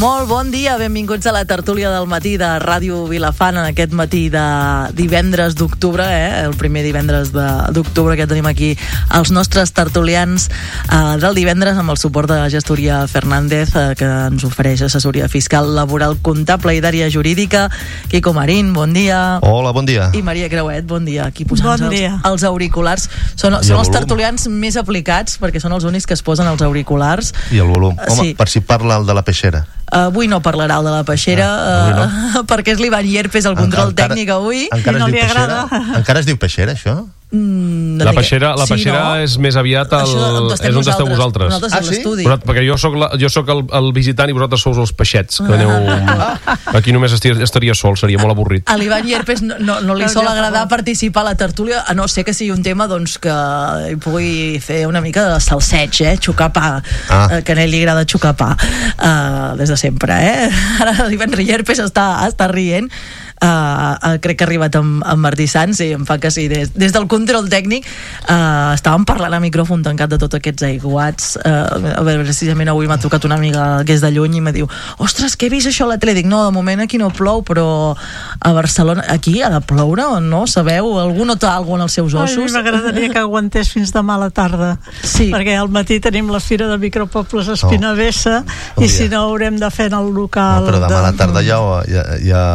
Molt bon dia, benvinguts a la tertúlia del matí de Ràdio Vilafant en aquest matí de divendres d'octubre, el primer divendres d'octubre que tenim aquí els nostres tertulians del divendres amb el suport de la gestoria Fernández que ens ofereix assessoria fiscal, laboral, comptable i d'àrea jurídica. Quico Marín, bon dia. Hola, bon dia. I Maria Creuet, bon dia. Aquí posant els auriculars. Són els tertulians més aplicats perquè són els únics que es posen els auriculars. I el volum. Home, per si parla el de la peixera. Avui no parlarà el de la peixera, perquè és l'Ivan Llerpes el control tècnic avui. Encara no li agrada. Encara es diu peixera, això? La peixera és més aviat és on esteu vosaltres. Nosaltres a l'estudi. Perquè jo soc el visitant i vosaltres sou els peixets que aneu... Aquí només estaria sol, seria molt avorrit. A l'Ivan Llerpes no li sol agradar participar a la tertúlia, a no ser que sigui un tema que hi pugui fer una mica de salseig, xocar pa, que a ell li agrada xocar pa des de sempre. Ara l'Ivan Llerpes està rient. Crec que ha arribat amb Martí Sans i em fa que sí, des del control tècnic estàvem parlant a micròfon tancat de tots aquests aiguats. A veure, precisament avui m'ha trucat una amiga que és de lluny i me diu, ostres, que he vist això a la tele. Dic, no, de moment aquí no plou, però a Barcelona aquí ha de ploure o no? Sabeu? Algú nota alguna cosa en els seus ossos? A mi m'agradaria que aguantés fins demà a la tarda, perquè al matí tenim la Fira de Micropobles a Espinavessa i si no haurem de fer en el local. Però demà a la tarda hi ha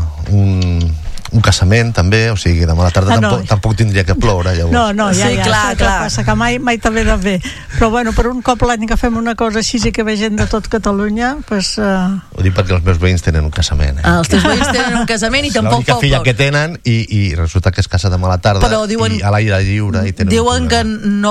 un casament també, o sigui, demà a la tarda tampoc tindria que ploure, llavors. Clar. Passa que mai també de bé, però bueno, per un cop l'any que fem una cosa així i que ve gent de tot Catalunya, pues... Ho dic perquè els meus veïns tenen un casament. Els teus veïns tenen un casament i tampoc l'única filla que tenen i resulta que es casa demà a la tarda i a l'aire lliure i tenen diuen que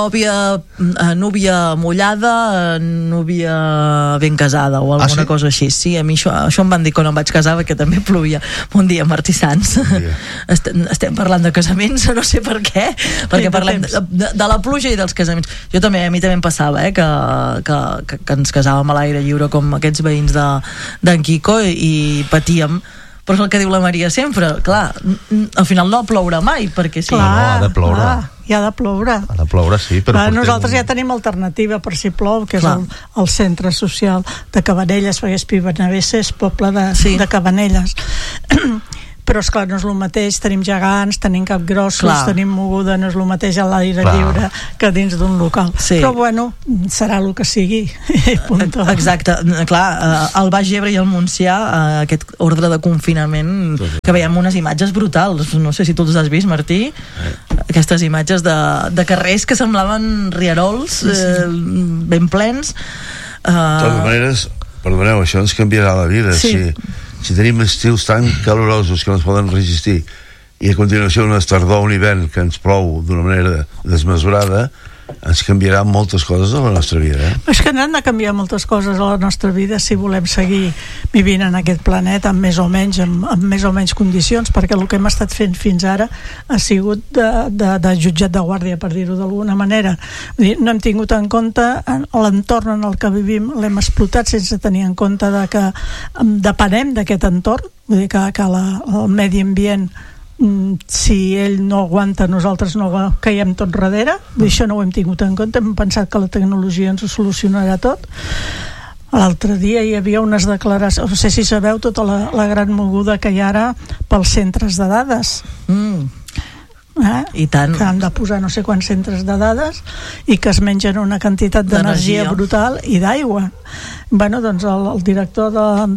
núvia mullada, núvia ben casada o alguna cosa així. Sí, a mi això em van dir quan em vaig casar, perquè també plovia. Bon dia, Martí Sans. Estem parlant de casaments, no sé per què, perquè parlem de la pluja i dels casaments. A mi també em passava que ens casàvem a l'aire lliure com aquests veïns d'en Quico i patíem, però és el que diu la Maria sempre, clar, al final no plourà mai, perquè sí. Ha de ploure. Hi ha de ploure. Ha de ploure, sí, però nosaltres ja tenim alternativa per si plou, que és el centre social de Cabanelles, perquè Espinavessa és poble de Cabanelles. Però esclar, no és el mateix, tenim gegants, tenim capgrossos, tenim moguda, no és el mateix a l'aire lliure que dins d'un local. Però bueno, serà el que sigui. Exacte, clar, al Baix Ebre i al Montsià, aquest ordre de confinament, que veiem unes imatges brutals, no sé si tu els has vist, Martí, aquestes imatges de carrers que semblaven rierols ben plens. De totes maneres, perdoneu, això ens canviarà la vida, si tenim estius tan calorosos que no es poden resistir i a continuació una tardor o un hivern que ens plou d'una manera desmesurada, ens canviarà moltes coses a la nostra vida. És que han de canviar moltes coses a la nostra vida si volem seguir vivint en aquest planeta amb més o menys condicions, perquè el que hem estat fent fins ara ha sigut de jutjat de guàrdia, per dir-ho d'alguna manera. No hem tingut en compte l'entorn en el que vivim, l'hem explotat sense tenir en compte que depenem d'aquest entorn, vull dir que el medi ambient, si ell no aguanta, nosaltres no caiem tot darrere. Això no ho hem tingut en compte, hem pensat que la tecnologia ens ho solucionarà tot. L'altre dia hi havia unes declaracions, no sé si sabeu tota la gran moguda que hi ha ara pels centres de dades. I tant. Que han de posar no sé quants centres de dades i que es mengen una quantitat d'energia brutal i d'aigua. Bueno, doncs el director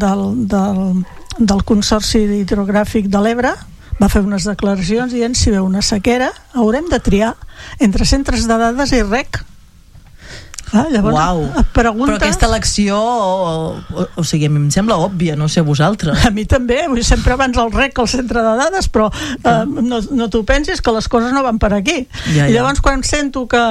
del Consorci Hidrogràfic de l'Ebre va fer unes declaracions dient si veu una sequera haurem de triar entre centres de dades i rec. Llavors, però aquesta elecció o sigui, a mi em sembla òbvia, no sé vosaltres. A mi també, sempre abans el rec que el centre de dades, però no t'ho pensis que les coses no van per aquí. I llavors quan sento que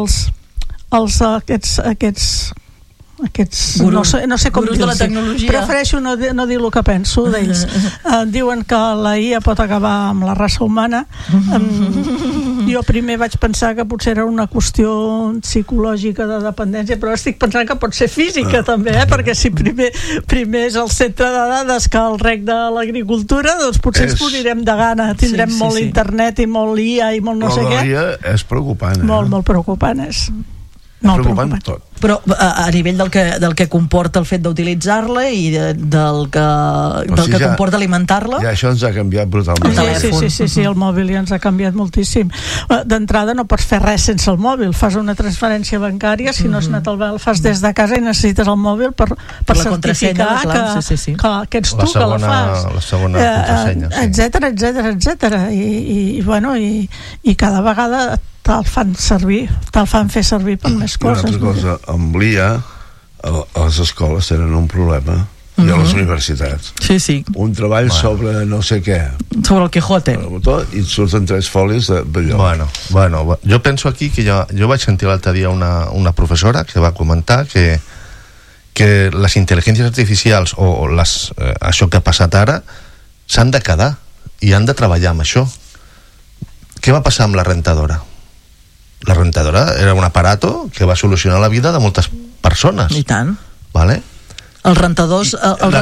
aquests gurus, no sé com dir-los, prefereixo no dir el que penso d'ells, diuen que la IA pot acabar amb la raça humana. Jo primer vaig pensar que potser era una qüestió psicològica de dependència, però estic pensant que pot ser física també, perquè si primer és el centre de dades que el rec de l'agricultura, doncs potser ens posirem de gana, tindrem molt internet i molt IA i molt no sé què. La IA és preocupant. Molt preocupant és. preocupant tot. Però a nivell del que comporta el fet d'utilitzar-la i del que comporta alimentar-la... Ja això ens ha canviat brutalment. Sí, el mòbil ja ens ha canviat moltíssim. D'entrada no pots fer res sense el mòbil. Fas una transferència bancària, si no has anat al banc, el fas des de casa i necessites el mòbil per certificar que ets tu que la fas. La segona contrasenya. Etcètera. I cada vegada te'l fan fer servir per més coses. Una altra cosa, amb l'IA a les escoles tenen un problema i a les universitats. Sí. Un treball sobre no sé què. Sobre el Quijote. I et surten 3 folis d'allò. Bueno, jo penso aquí que jo vaig sentir l'altre dia una professora que va comentar que les intel·ligències artificials o això que ha passat ara s'han de quedar i han de treballar amb això. Què va passar amb la rentadora? La rentadora era un aparato que va solucionar la vida de moltes persones. I tant. Vale? Els rentadors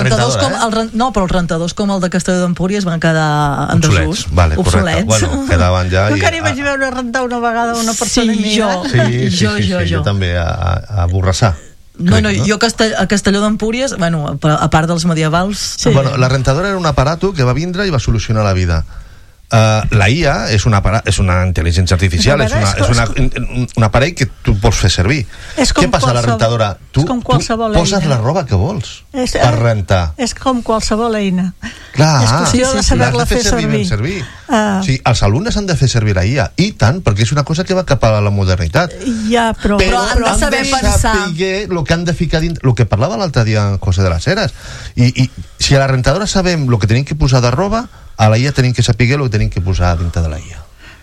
com el de Castelló d'Empúries van quedar en desús. Obsolets. Bueno, quedaven ja... Tu encara hi vaig veure rentar una vegada una persona immigrant? Sí, jo també, a Borrassà. Jo a Castelló d'Empúries, a part dels medievals... Bueno, la rentadora era un aparato que va vindre i va solucionar la vida. La IA és una intel·ligència artificial, és un aparell que tu pots fer servir. Què passa a la rentadora? Tu poses la roba que vols per rentar. És com qualsevol eina. Clar, és qüestió de saber-la fer servir. Els alumnes han de fer servir la IA, i tant, perquè és una cosa que va cap a la modernitat. Però han de saber pensar el que han de ficar dins, el que parlava l'altre dia en José de las Heras, i si a la rentadora sabem el que tenim que posar de roba, a la IA tenim que saber el que tenim que posar dintre de la IA.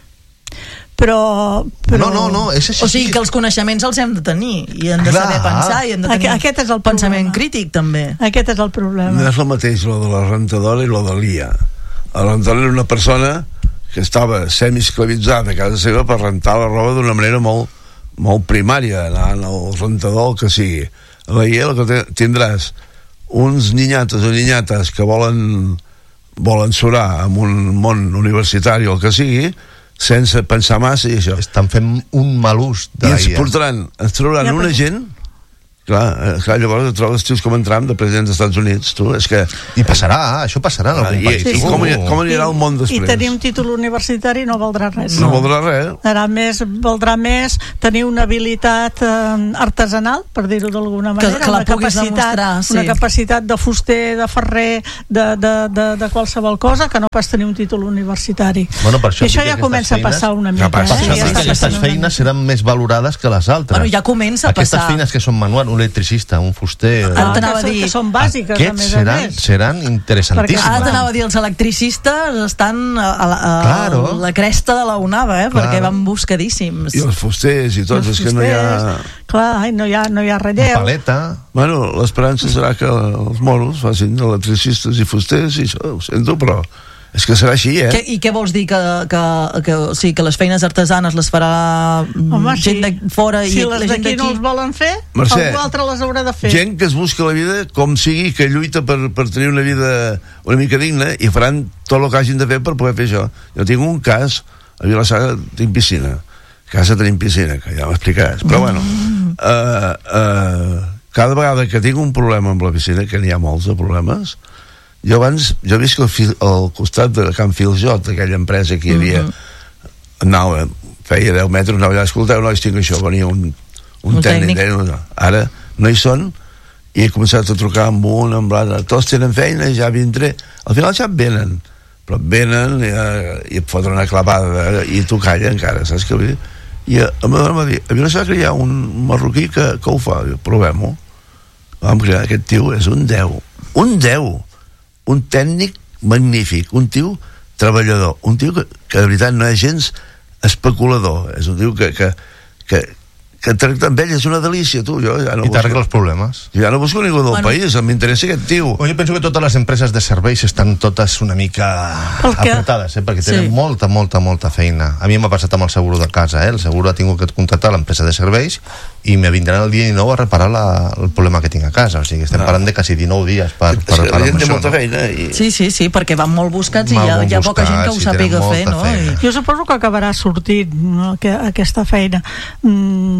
Però... No, és així. O sigui que els coneixements els hem de tenir i hem de saber pensar i hem de tenir pensament crític també. Aquest és el problema. No és el mateix lo de la rentadora i lo de l'IA. La rentadora era una persona que estava semi-esclavitzada a casa seva per rentar la roba d'una manera molt primària, anant al rentador, el que sigui. A la IA el que tindràs uns ninyates o ninyates que volen surar en un món universitari o el que sigui, sense pensar massa i això. Estan fent un mal ús de la IA. I ens trauran una gent... Clar, llavors et trobes tios com en Trump de president dels Estats Units, tu, és que... I això passarà en algun país. I com anirà el món després? I tenir un títol universitari no valdrà res. No valdrà res. Valdrà més tenir una habilitat artesanal, per dir-ho d'alguna manera, que la puguis demostrar, una capacitat de fuster, de ferrer, de qualsevol cosa, que no pas tenir un títol universitari. I això ja comença a passar una mica. Aquestes feines seran més valorades que les altres. Ja comença a passar. Aquestes feines que són manuals, un electricista, un fuster... que són bàsiques, a més a més. Seran interessantíssimes. Ara t'anava a dir, els electricistes estan a la cresta de la onada, perquè van buscadíssims. I els fusters i tots, és que no hi ha... Clar, no hi ha relleu. Una paleta. Bueno, l'esperança serà que els moros facin electricistes i fusters i això, ho sento, però... És que serà així, I què vols dir? Que les feines artesanes les farà gent de fora i la gent d'aquí no els volen fer, Mercè, algú altre les haurà de fer. Gent que es busca la vida com sigui, que lluita per tenir una vida una mica digna i faran tot el que hagin de fer per poder fer això. Jo tinc un cas, a Vilassar tinc piscina, a casa tenim piscina, que ja m'explicaràs, però bueno, cada vegada que tinc un problema amb la piscina, que n'hi ha molts de problemes, jo visc al costat de Can Filjot, aquella empresa que hi havia, feia 10 metres, anava allà, escolteu, nois, tinc això, venia un tècnic, ara no hi són, i he començat a trucar amb un, amb l'altre, tots tenen feina, ja vindré, al final ja venen, però venen i et foten una clapada i tu calla encara, saps què vull dir? I a mi va dir, havia pensat que hi ha un marroquí que ho fa, provem-ho. Vam crear, aquest tio és un 10, un tècnic magnífic, un tio treballador, un tio que de veritat no és gens especulador, és un tio que tracta amb ell, és una delícia, tu. I t'arregla els problemes. Jo ja no busco ningú del país, m'interessa aquest tio. Jo penso que totes les empreses de serveis estan totes una mica apretades, perquè tenen molta feina. A mi m'ha passat amb el seguro de casa, el seguro ha tingut que contractar l'empresa de serveis i me vindran el dia 19 a reparar el problema que tinc a casa, o sigui, estem parlant de quasi 19 dies per reparar la gent té molta feina. Sí, perquè van molt buscats i hi ha poca gent que ho sàpiga fer, no? Jo suposo que acabarà sortint aquesta feina.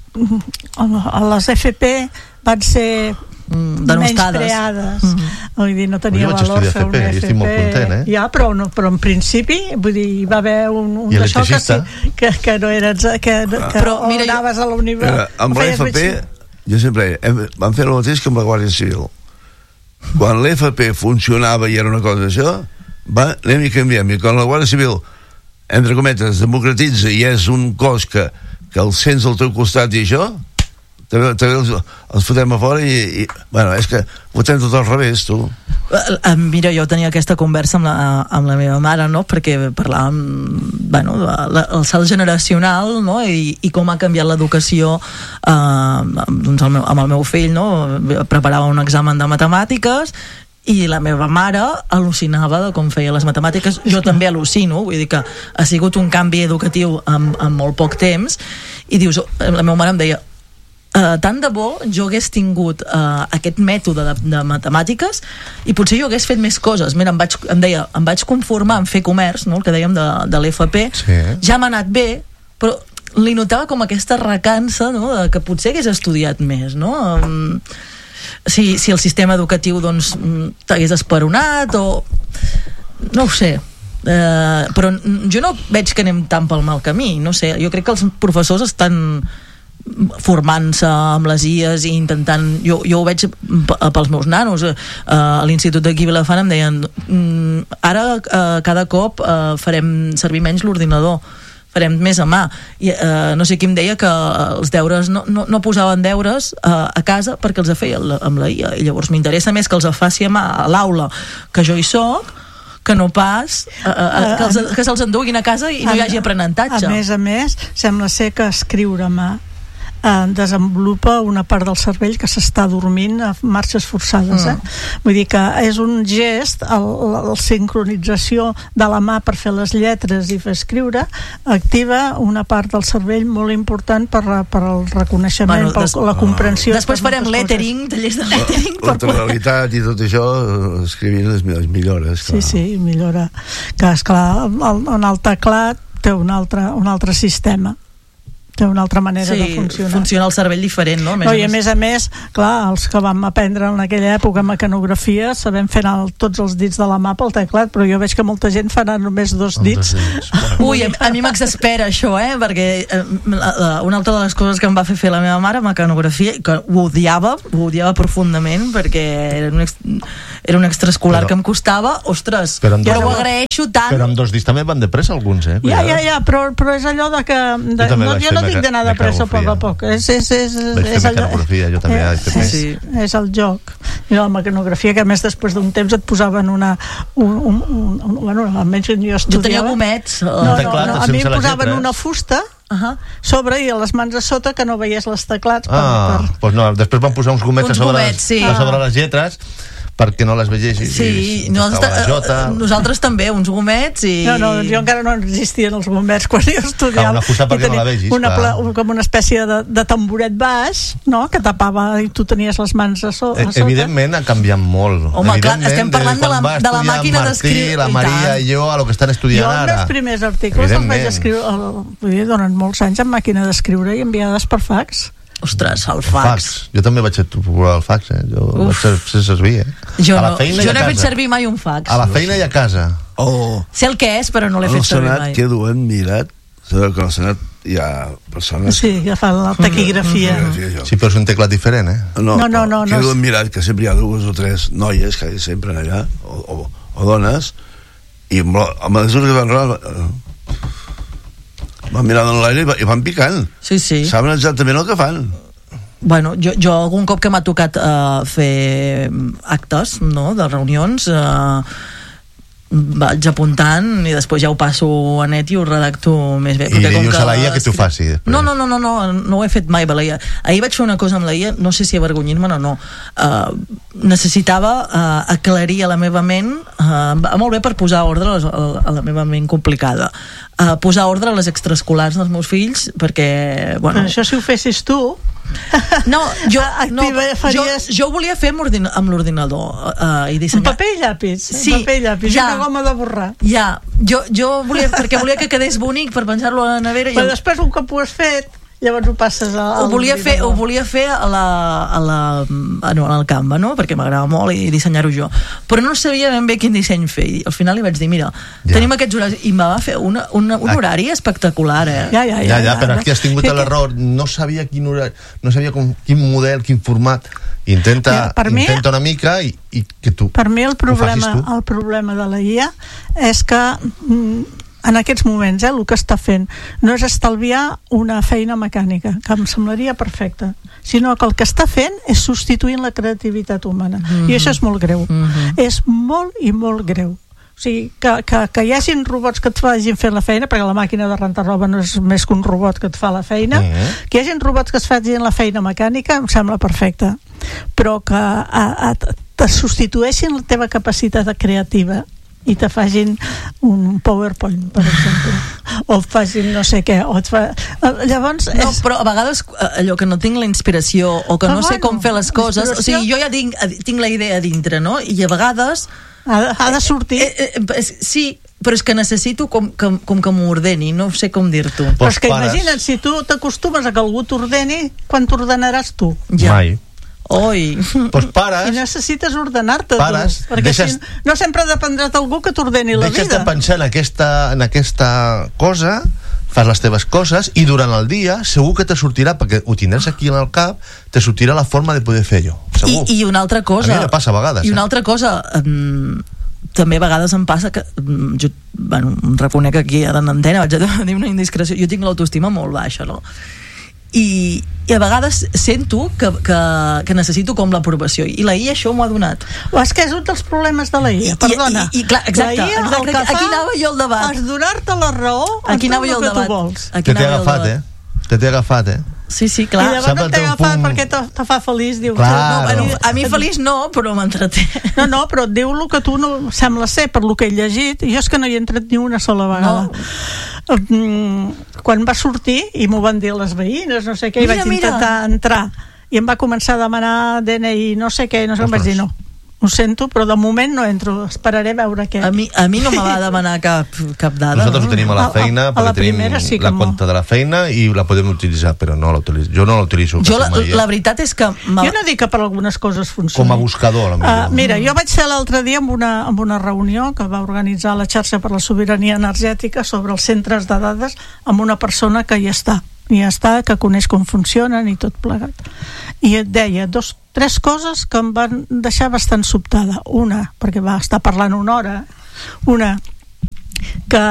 les FP van ser menyspreades. Vull dir, no tenia valor fer una FP. Estic molt content, Ja, però en principi, vull dir, hi va haver un d'això que no eres... Però anaves a la universitat... Amb la FP, jo sempre... Vam fer el mateix que amb la Guàrdia Civil. Quan l'FP funcionava i era una cosa d'això, anem i canviem. I quan la Guàrdia Civil, entre cometes, democratitza i és un cos que el sents al teu costat i això... també els fotem a fora i bueno, és que ho tens tot al revés, tu. Mira, jo tenia aquesta conversa amb la meva mare, no? Perquè parlàvem, bueno, el salt generacional, no? I com ha canviat l'educació doncs amb el meu fill, no? Preparava un examen de matemàtiques i la meva mare al·lucinava de com feia les matemàtiques. Jo també al·lucino, vull dir que ha sigut un canvi educatiu en molt poc temps, i dius, la meva mare em deia, tant de bo jo hagués tingut aquest mètode de matemàtiques i potser jo hagués fet més coses. Mira, em vaig conformar en fer comerç, no? El que dèiem de l'FP, ja m'ha anat bé, però li notava com aquesta recança, no? Que potser hagués estudiat més, no? Si el sistema educatiu doncs t'hagués esperonat o... no ho sé, però jo no veig que anem tan pel mal camí, no sé, jo crec que els professors estan formant-se amb les IAs i intentant, jo ho veig pels meus nanos, a l'institut d'aquí a Vilafant em deien ara cada cop farem servir menys l'ordinador, farem més a mà, i no sé qui em deia que els deures no posaven deures a casa perquè els feia amb la IA, i llavors m'interessa més que els faci a mà a l'aula, que jo hi soc, que no pas que se'ls enduguin a casa i no hi hagi aprenentatge. A més, sembla ser que escriure a mà desenvolupa una part del cervell que s'està dormint a marxes forçades, vull dir que és un gest, la sincronització de la mà per fer les lletres i fer escriure activa una part del cervell molt important per al reconeixement, per la comprensió. Després farem lettering, tallers de lettering, la tonalitat i tot això, escrivint les millores, clar. Sí, millora, que esclar, en el teclat té un altre sistema, té una altra manera de funcionar. Funciona el cervell diferent, no? I a més, clar, els que vam aprendre en aquella època mecanografia sabem fer tots els dits de la mà pel teclat, però jo veig que molta gent farà només 2 dits. Ui, a mi m'exaspera això, perquè una altra de les coses que em va fer la meva mare, mecanografia, que ho odiava profundament, perquè era un extraescolar que em costava, ostres, jo ho agraeixo tant. Però amb 2 dits també van de pressa alguns, Ja, però és allò de que... Jo no dic d'anar de pressa a poc a poc. És jo també és el joc. I la mecanografia, que a més després d'un temps et posaven bueno, almenys jo estudiava... Jo tenia gomets. A mi em posaven una fusta sobre i a les mans a sota que no veies les teclats. Doncs no, després van posar uns gomets a sobre les lletres perquè no les veiessis. Sí, nosaltres també, uns gomets i... No, jo encara no existien els gomets quan jo estudiava. Una fusta perquè no la vegis, com una espècie de tamboret baix, no?, que tapava i tu tenies les mans a sota. Evidentment ha canviat molt. Home, clar, estem parlant de la màquina d'escriure. La Maria i jo, a lo que estan estudiant ara. Jo els primers articles els vaig escriure, vull dir, durant molts anys en màquina d'escriure i enviades per fax. Ostres, el fax. Jo també vaig procurar el fax, Jo vaig fer servir, Jo no he fet servir mai un fax. A la feina i a casa. Sé el que és, però no l'he fet servir mai. Al Senat quedo admirat. Sabeu que al Senat hi ha persones... Sí, que fan la taquigrafia. Sí, però és un teclat diferent, No, quedo admirat que sempre hi ha 2 o 3 noies que sempre allà, o dones, i a mesura que van van mirant en l'aire i van picant. Sí. Saben exactament el que fan. Bueno, jo algun cop que m'ha tocat fer actes, no?, de reunions, vaig apuntant i després ja ho passo a net i ho redacto més bé. I li dius a la IA que t'ho faci després. No ho he fet mai amb la IA. Ahir vaig fer una cosa amb la IA, no sé si avergonyir-me'n o no. Necessitava aclarir a la meva ment, molt bé per posar ordre a la meva ment complicada, posar ordre a les extraescolars dels meus fills, perquè... Però això si ho fessis tu... No, jo ho volia fer amb l'ordinador i dissenyar... Un paper i llapis, una goma de borrar. Jo volia, perquè volia que quedés bonic per penjar-lo a la nevera. Però després un cop ho has fet llavors ho passes ho volia fer al Canva, no? Perquè m'agrada molt i dissenyar-ho jo, però no sabia ben bé quin disseny fer, i al final li vaig dir, mira, tenim aquests horaris, i me va fer un horari espectacular, ja, però aquí has tingut l'error, no sabia quin horari, no sabia quin model, quin format. Intenta una mica i que tu per mi el problema de la IA és que en aquests moments el que està fent no és estalviar una feina mecànica, que em semblaria perfecta, sinó que el que està fent és substituint la creativitat humana, i això és molt greu, és molt i molt greu. O sigui, que hi hagin robots que et vagin fent la feina, perquè la màquina de rentar roba no és més que un robot que et fa la feina, que hi hagin robots que es facin la feina mecànica em sembla perfecte, però que te substitueixin la teva capacitat creativa i te facin un PowerPoint, per exemple, o et facin no sé què, llavors no, però a vegades allò que no tinc la inspiració o que no sé com fer les coses, o sigui, jo ja tinc la idea dintre, no? I a vegades ha de sortir. Sí, però és que necessito com que m'ordeni, no sé com dir-t'ho. Però és que imagina't, si tu t'acostumes a que algú t'ordeni, quan t'ordenaràs tu? Mai. Oi. Pues pares. I necessites ordenar-te tu, perquè no sempre dependrà d'algú que t'ordeni la vida. Deixes de pensar en aquesta cosa, fas les teves coses i durant el dia segur que te sortirà, perquè ho tindràs aquí en el cap, te sortirà la forma de poder fer-ho, segur. I una altra cosa, a mi me passa a vegades, i una altra cosa, també a vegades em passa que jo, em reconec aquí a l'antena, vaig a dir una indiscreció, jo tinc l'autoestima molt baixa, no? I a vegades sento que necessito com l'aprovació, i la IA això m'ho ha donat. És que és un dels problemes de la IA, perdona. Clar, exacte, aquí anava jo el debat. És donar-te la raó en tot el que tu vols. Te t'he agafat, Sí, clar. I llavors no t'he agafat perquè te fa feliç, diu. A mi feliç no, però m'entreté. No, però et diu el que tu no sembla ser, per lo que he llegit, i jo és que no hi he entrat ni una sola vegada. Quan va sortir i m'ho van dir les veïnes, no sé què, i vaig intentar entrar i em va començar a demanar DNI, no sé què, em vaig dir no, ho sento, però de moment no entro, esperaré a veure què. A mi no me va demanar cap dada. Nosaltres ho tenim a la feina, perquè tenim la compte de la feina i la podem utilitzar, però no la utilitzo. Jo no la utilitzo. La veritat és que jo no dic que per algunes coses funcioni. Com a buscador, potser. Mira, jo vaig ser l'altre dia en una reunió que va organitzar la xarxa per la sobirania energètica sobre els centres de dades amb una persona que hi està, que coneix com funcionen i tot plegat. I et deia tres coses que em van deixar bastant sobtada. Una, perquè va estar parlant una hora, que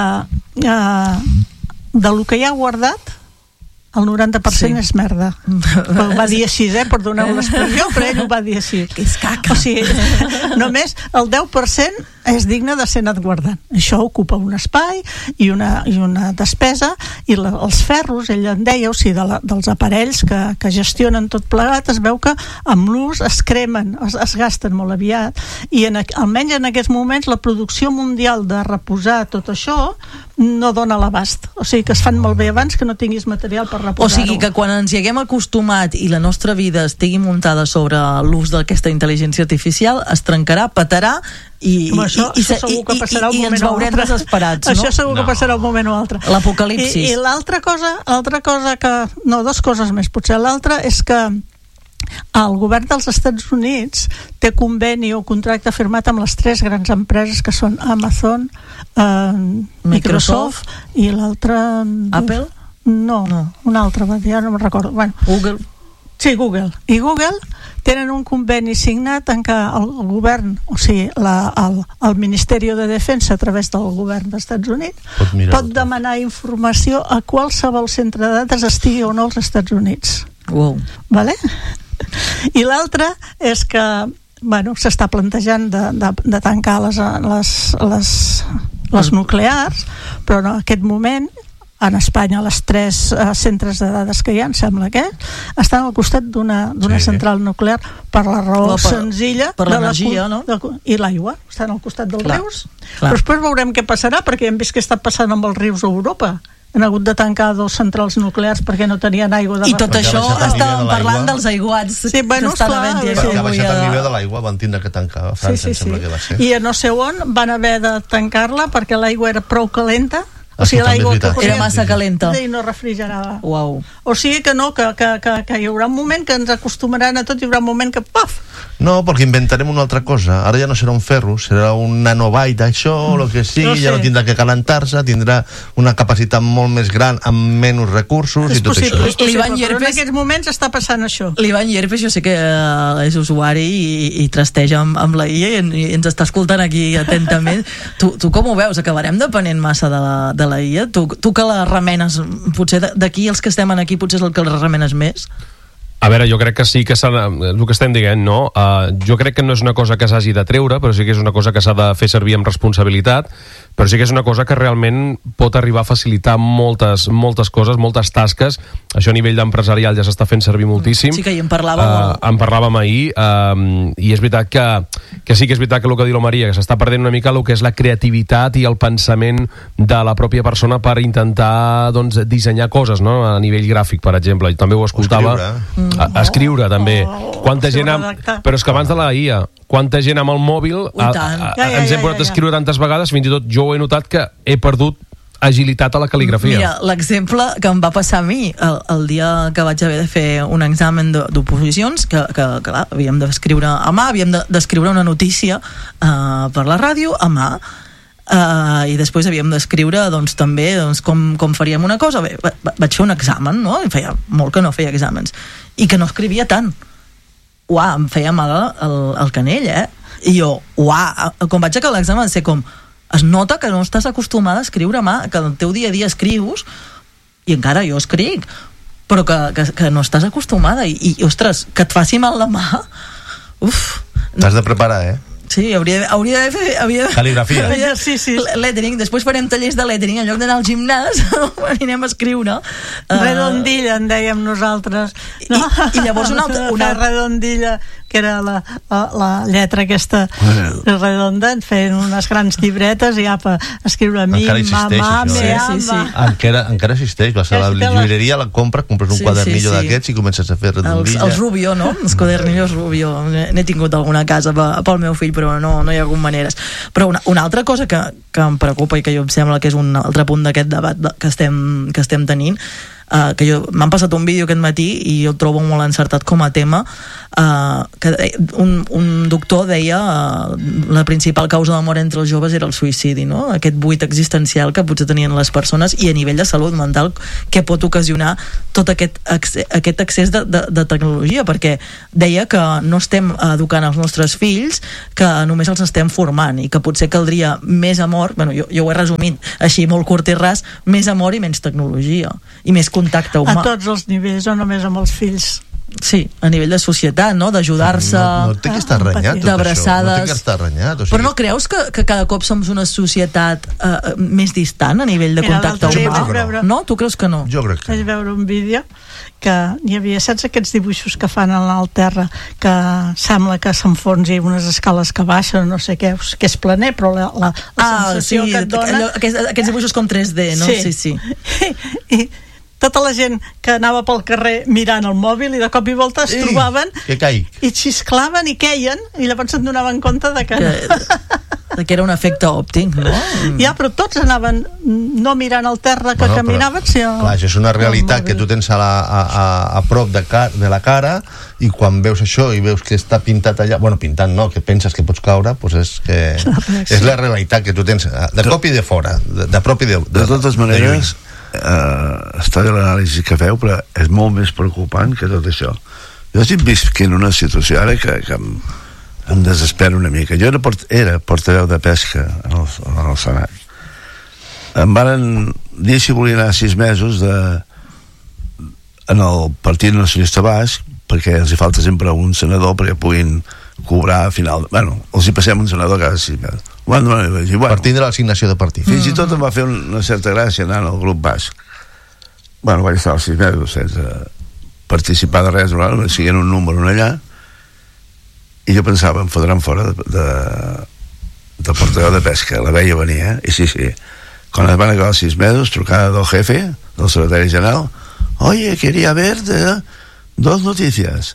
de lo que hi ha guardat el 90% és merda. Ho va dir així, perdoneu l'expressió, però ell ho va dir així. Que és caca. O sigui, només el 10% és digne de ser anat guardant. Això ocupa un espai i una despesa, i els ferros, ell en deia, o sigui, dels aparells que gestionen tot plegat, es veu que amb l'ús es cremen, es gasten molt aviat, i almenys en aquests moments la producció mundial de reposar tot això no dona l'abast, o sigui que es fan molt bé abans que no tinguis material per reposar-ho. O sigui que quan ens hi haguem acostumat i la nostra vida estigui muntada sobre l'ús d'aquesta intel·ligència artificial, es trencarà, petarà i ens veurem desesperats, no? Això segur que passarà un moment o altre. L'apocalipsis. I l'altra cosa que... No, dues coses més, potser. L'altra és que el govern dels Estats Units té conveni o contracte firmat amb les tres grans empreses que són Amazon, Microsoft i l'altra... Apple? No, una altra, ja no me'n recordo. Google. Sí, Google. I Google tenen un conveni signat en què el govern, o sigui, el Ministeri de Defensa a través del govern dels Estats Units pot demanar informació a qualsevol centre de dades estigui o no als Estats Units. Wow. Vale? I l'altra és que s'està plantejant de tancar les nuclears, però en aquest moment en Espanya les tres centres de dades que hi ha, em sembla que estan al costat d'una central nuclear per la raó senzilla per l'energia, no? I l'aigua, estan al costat dels rius. Però després veurem què passarà, perquè hem vist què està passant amb els rius a Europa. Han hagut de tancar 2 centrals nuclears perquè no tenien aigua de... I tot això estàvem parlant dels aiguats que estan havent perquè ha baixat el nivell de l'aigua, van tindre que tancar a França, em sembla que va ser. I a no sé on van haver de tancar-la perquè l'aigua era prou calenta O sigui, l'aigua que corria era massa calenta i no refrigerava. Uau. O sigui que no, que hi haurà un moment que ens acostumaran a tot, hi haurà un moment que paf! No, perquè inventarem una altra cosa. Ara ja no serà un ferro, serà un nanobyte, això, o el que sigui, ja no tindrà que calentar-se, tindrà una capacitat molt més gran, amb menys recursos i tot això. És possible, però en aquests moments està passant això. L'Ivan Llerpes, jo sé que és usuari i trasteja amb la IA i ens està escoltant aquí atentament. Tu com ho veus? Acabarem depenent massa de la IA? Tu que la remenes, potser d'aquí els que estem aquí potser és el que la remenes més? A veure, jo crec que sí que el que estem dient, no? Jo crec que no és una cosa que s'hagi de treure, però sí que és una cosa que s'ha de fer servir amb responsabilitat, però sí que és una cosa que realment pot arribar a facilitar moltes coses, moltes tasques. Això a nivell d'empresarial ja s'està fent servir moltíssim. Sí que hi en parlàvem molt. En parlàvem ahir, i és veritat que sí que és veritat que el que diu la Maria, que s'està perdent una mica el que és la creativitat i el pensament de la pròpia persona per intentar, doncs, dissenyar coses, no? A nivell gràfic, per exemple. I també ho escoltava. Escriure també. Quanta gent però és que abans de la IA, quanta gent amb el mòbil ens hem posat a escriure tantes vegades, fins i tot jo ho he notat que he perdut agilitat a la cal·ligrafia. Mira, l'exemple que em va passar a mi el dia que vaig haver de fer un examen d'oposicions, que clar, havíem d'escriure a mà, havíem d'escriure una notícia per la ràdio a mà, i després havíem d'escriure doncs, també com faríem una cosa. Bé, vaig fer un examen, no? I feia molt que no feia exàmens i que no escrivia tant. Em feia mal el canell, i jo, quan vaig acabar l'examen va ser com, es nota que no estàs acostumada a escriure a mà, que el teu dia a dia escrius, i encara jo escric, però que no estàs acostumada, i ostres, que et faci mal la mà, t'has de preparar, Sí, hauria de fer cal·ligrafia. Sí. Lettering, després farem tallers de lettering, en lloc d'anar al gimnàs anirem a escriure. Redondilla, en dèiem nosaltres. No? I llavors una redondilla, que era la lletra aquesta redonda, feien unes grans llibretes i apa, escriure mi, mamà, encara existeix. Vas a la llibreria, la compres un quadernillo d'aquests i comences a fer redondilla. Els Rubio, no? Els quadernillos Rubio. N'he tingut alguna casa pel meu fill, però no hi ha hagut maneres. Però una altra cosa que em preocupa i que jo em sembla que és un altre punt d'aquest debat que estem tenint, que m'han passat un vídeo aquest matí i jo el trobo molt encertat com a tema, que un doctor deia la principal causa de mort entre els joves era el suïcidi, no? Aquest buit existencial que potser tenien les persones, i a nivell de salut mental què pot ocasionar tot aquest excés de tecnologia, perquè deia que no estem educant els nostres fills, que només els estem formant i que potser caldria més amor, jo ho he resumit així molt curt i ras, més amor i menys tecnologia i més contacte humà. A tots els nivells, no només amb els fills. Sí, a nivell de societat, no? D'ajudar-se, no té que estar renyat tot d'abraçades. No té que estar renyat, però no creus que cada cop som una societat més distant a nivell de contacte humà? No? Tu creus que no? Jo crec que vaig veure un vídeo que hi havia, saps aquests dibuixos que fan a l'alt terra, que sembla que s'enfonsi unes escales que baixen, no sé què, que és planer, però la sensació que et dona... Aquests dibuixos com 3D, no? Sí. I tota la gent que anava pel carrer mirant el mòbil i de cop i volta es trobaven i xisclaven i queien, i llavors se'n donaven compte de que era un efecte òptic, no? Ja, però tots anaven no mirant el terra que caminaven, sinó... Clar, això és una realitat que tu tens a prop de la cara, i quan veus això i veus que està pintat allà, pintat no, que penses que pots caure, doncs és la realitat que tu tens de cop i de fora, de prop i de... De totes maneres, està bé l'anàlisi que feu, però és molt més preocupant que tot això. Jo estic visquent una situació ara que em desespera una mica. Jo era portaveu de pesca en el Senat. Em van dir si volia anar 6 mesos en el Partit Nacionalista Basc, perquè els hi falta sempre un senador perquè puguin cobrar a final... els hi passem un senador cada 6 mesos. Partint de l'assignació de partit. Fins i tot em va fer una certa gràcia anar al grup basc. Vaig estar els 6 mesos sense participar de res, no siguent un número allà, i jo pensava, em fotran fora de portaveu de pesca. La veia venir, i sí. Quan es van acabar els 6 mesos, trucada del jefe, del secretari general, oye, quería ver 2 noticias.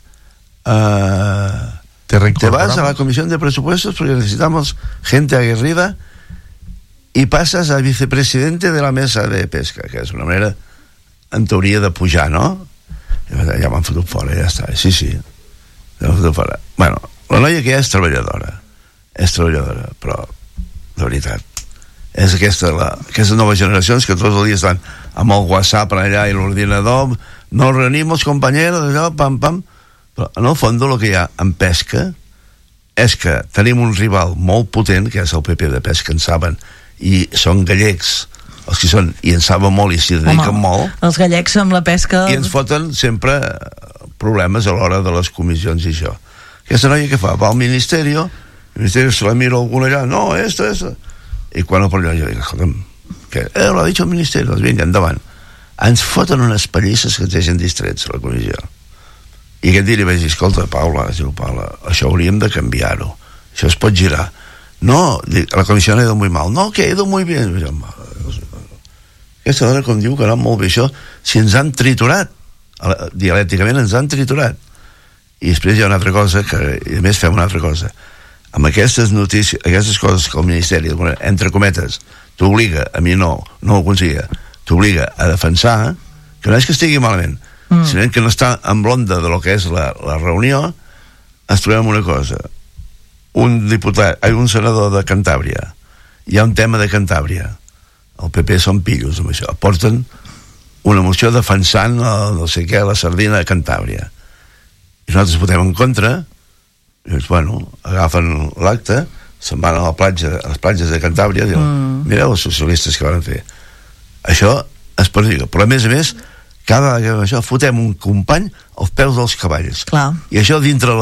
Te vas a la comisión de presupuestos porque necesitamos gente aguerrida i passes a vicepresidente de la mesa de pesca, que és una manera en teoria de pujar, no? I ja m'han fotut fora, ja està, sí, ja m'han fotut fora. Bueno, la noia que és treballadora, però de veritat és aquestes noves generacions que tots els dies estan amb el WhatsApp allà i l'ordinador, nos reunimos compañeros, pam, però en el fons el que hi ha en pesca és que tenim un rival molt potent, que és el PP de Pesca, en saben, i són gallecs els que són, i en saben molt i s'hi dediquen molt. Els gallecs amb la pesca... I ens foten sempre problemes a l'hora de les comissions i això. Aquesta noia que fa? Va al Ministeri, el Ministeri se la mira algun allà, no, esto. I quan el parlo jo dic, escolta'm, que lo ha dit el Ministeri, doncs vinga, endavant. Ens foten unes pallisses que ens deixen distrets a la comissió. I aquest dia li vaig dir, escolta, Paula, això hauríem de canviar-ho, això es pot girar. No, la comissió ha ido muy mal. No, que ha ido muy bien. Aquesta dona, com diu, que no molt bé això, si ens han triturat, dialècticament ens han triturat. I després hi ha una altra cosa, i a més fem una altra cosa. Amb aquestes notícies, aquestes coses que el Ministeri, entre cometes, t'obliga, a mi no ho aconseguia, t'obliga a defensar, que no és que estigui malament, sinó que no està en l'onda de lo que és la reunió, ens trobem una cosa. Un senador de Cantàbria, hi ha un tema de Cantàbria, el PP són pillos amb això, aporten una moció defensant no sé què, la sardina de Cantàbria, i nosaltres votem en contra, i doncs, bueno, agafen l'acte, se'n van a les platges de Cantàbria i diuen, mireu els socialistes que van fer això, es perdiga, però a més cada vegada que això fotem un company als peus dels cavalls. Clar. I això dintre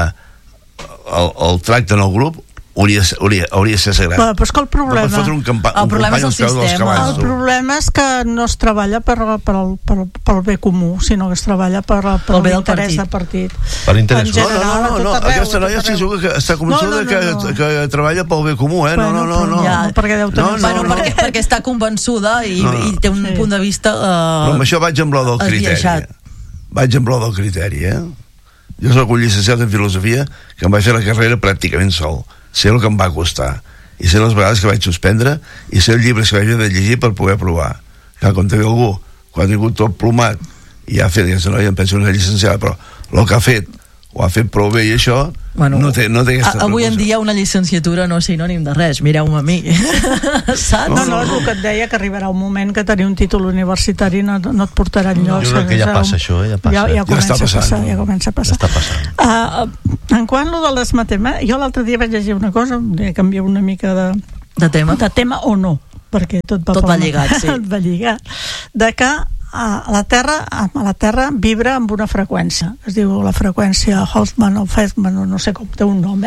el tracte en el grup hauria de ser sagrat. Però és que el problema és el sistema. El problema és que no es treballa pel bé comú, sinó que es treballa per l'interès de partit. Per interès. No, aquesta noia estic segur que està convençuda que treballa pel bé comú, eh? No. Perquè deu tenir... Perquè està convençuda i té un punt de vista... Però amb això vaig amb lo del criteri. Jo soc un llicenciat en filosofia que em vaig fer la carrera pràcticament sol. Sé el que em va costar i sé les vegades que vaig suspendre i sé els llibres que vaig haver de llegir per poder aprovar. Clar, quan té algú quan ha tingut tot plomat i ha fet aquesta noia, em penso una llicenciada, però el que ha fet ho ha fet prou bé i això no té aquesta avui en dia una llicenciatura no és sinònim de res, mireu-me a mi. Saps? No, és el que et deia, que arribarà un moment que tenir un títol universitari no et portarà enlloc. Jo crec que ja passa això, ja comença a passar. En quant a les matemàtiques, jo l'altre dia vaig llegir una cosa, canviar una mica de tema o no, perquè tot va lligat, sí. Tot va lligat, de que la Terra vibra amb una freqüència, es diu la freqüència Hoffman o Feldman, o no sé com té un nom,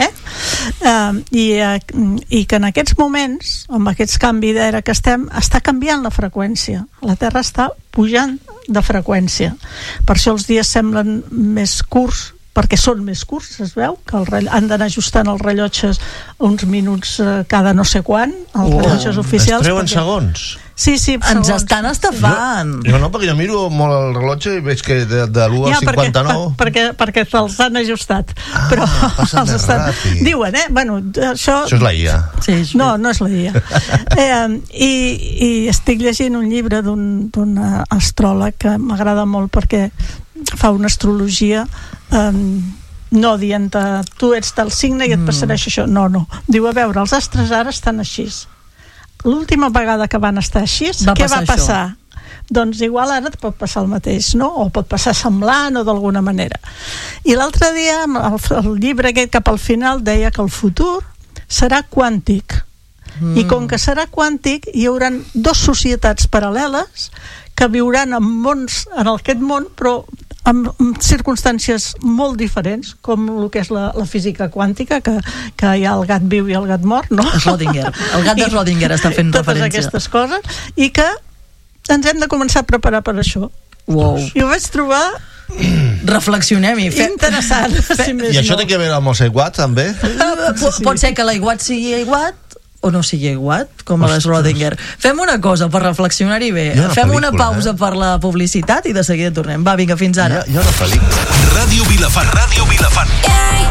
i que en aquests moments, amb aquest canvi d'era que està canviant la freqüència. La Terra està pujant de freqüència, per això els dies semblen més curts, perquè són més curts, es veu que han d'anar ajustant els rellotges uns minuts cada no sé quan, els rellotges oficials. Es treuen segons? Sí, ens estan estafant. Jo no, perquè jo miro molt el rellotge i veig que de l'1 al 59 perquè se'ls han ajustat, però els estan... Diuen, bueno, això és la IA. Sí, no és la IA. I estic llegint un llibre d'un astròleg que m'agrada molt perquè fa una astrologia no dient tu ets del signe i et passareix això, no, diu, a veure, els astres ara estan així, l'última vegada que van estar així, què va passar? Doncs igual ara et pot passar el mateix, no? O pot passar semblant o d'alguna manera. I l'altre dia el llibre aquest cap al final deia que el futur serà quàntic, i com que serà quàntic hi haurà dues societats paral·leles que viuran en aquest món, però amb circumstàncies molt diferents, com el que és la física quàntica, que hi ha el gat viu i el gat mort, no? Schrödinger. El gat de Schrödinger està fent referència. Totes aquestes coses, i que ens hem de començar a preparar per això. Wow. I ho vaig trobar... Reflexionem-hi. Interessant. I això té que veure amb els aiguats, també? Pot ser que l'aiguat sigui aiguat o no sigui iguat, com a les Schrödinger. Fem una cosa per reflexionar-hi bé. Fem una pausa per la publicitat i de seguida tornem. Va, vinga, fins ara. Hi ha una pel·lícula. Ràdio Vilafant.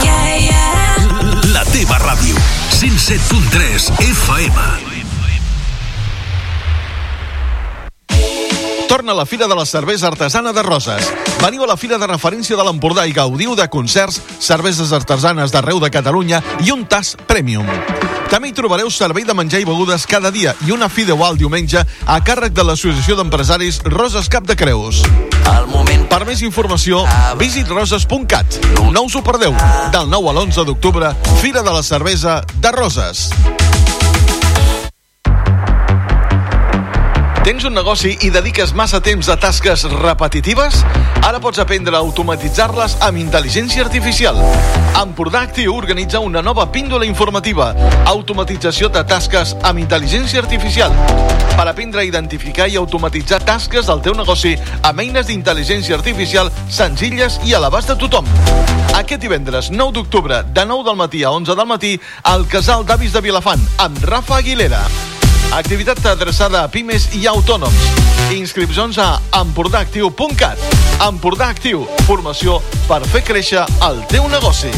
La teva ràdio. 107.3 FM. Torna a la Fira de la Cervesa Artesana de Roses. Veniu a la Fira de Referència de l'Empordà i gaudiu de concerts, cerveses artesanes d'arreu de Catalunya i un tas Premium. També hi trobareu servei de menjar i begudes cada dia i una fideuà el diumenge a càrrec de l'Associació d'Empresaris Roses Cap de Creus. Per més informació, visitroses.cat. No us ho perdeu. Del 9 a l'11 d'octubre, Fira de la Cervesa de Roses. Tens un negoci i dediques massa temps a tasques repetitives? Ara pots aprendre a automatitzar-les amb intel·ligència artificial. Empordà Actiu organitza una nova píndola informativa. Automatització de tasques amb intel·ligència artificial. Per aprendre a identificar i automatitzar tasques del teu negoci amb eines d'intel·ligència artificial senzilles i a l'abast de tothom. Aquest divendres 9 d'octubre, de 9 del matí a 11 del matí, al Casal d'Avis de Vilafant, amb Rafa Aguilera. Activitat adreçada a pimes i autònoms. Inscripcions a empordàactiu.cat. Empordà Actiu, formació per fer créixer el teu negoci.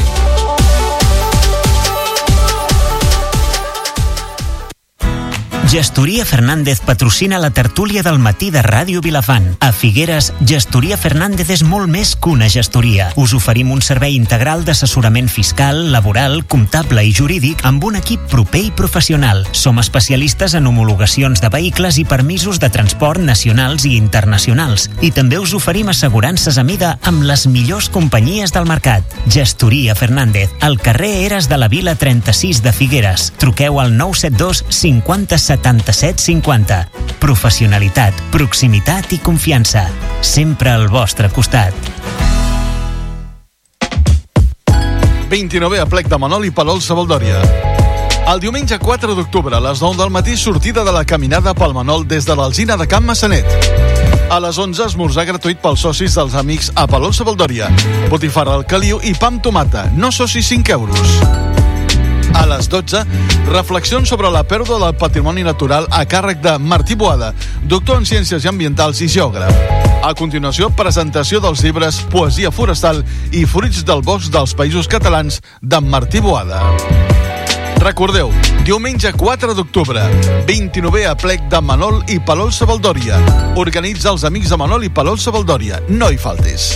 Gestoria Fernández patrocina la tertúlia del matí de Ràdio Vilafant. A Figueres, Gestoria Fernández és molt més que una gestoria. Us oferim un servei integral d'assessorament fiscal, laboral, comptable i jurídic amb un equip proper i professional. Som especialistes en homologacions de vehicles i permisos de transport nacionals i internacionals. I també us oferim assegurances a mida amb les millors companyies del mercat. Gestoria Fernández, al carrer Eres de la Vila 36 de Figueres. Truqueu al 972 50 77 50. Professionalitat, proximitat i confiança. Sempre al vostre costat. 29è aplec de Manol i Palol Sabaldòria. El diumenge 4 d'octubre, a les 9 del matí, sortida de la caminada pel Manol des de l'Alzina de Can Massanet. A les 11, esmorzar gratuït pels socis dels amics a Palol Sabaldòria. Botifarra al caliu i pa amb tomata. No socis 5 euros. A les 12, reflexions sobre la pèrdua del patrimoni natural a càrrec de Martí Boada, doctor en Ciències Ambientals i geògraf. A continuació, presentació dels llibres Poesia forestal i Fruits del bosc dels països catalans d'en Martí Boada. Recordeu, diumenge 4 d'octubre, 29è aplec de Manol i Palol Sabaldòria. Organitza els amics de Manol i Palol Sabaldòria. No hi faltis.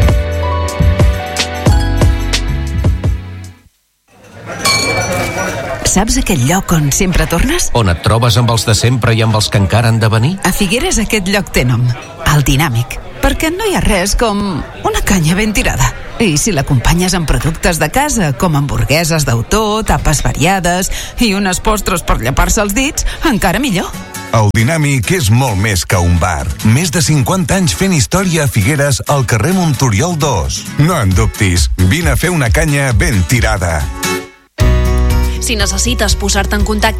Saps aquell lloc on sempre tornes? On et trobes amb els de sempre i amb els que encara han de venir? A Figueres aquest lloc té nom, el Dinàmic, perquè no hi ha res com una canya ben tirada. I si l'acompanyes amb productes de casa, com hamburgueses d'autor, tapes variades i unes postres per llepar-se els dits, encara millor. El Dinàmic és molt més que un bar. Més de 50 anys fent història a Figueres al carrer Montoriol 2. No en dubtis, vine a fer una canya ben tirada. Si necessites posar-te en contacte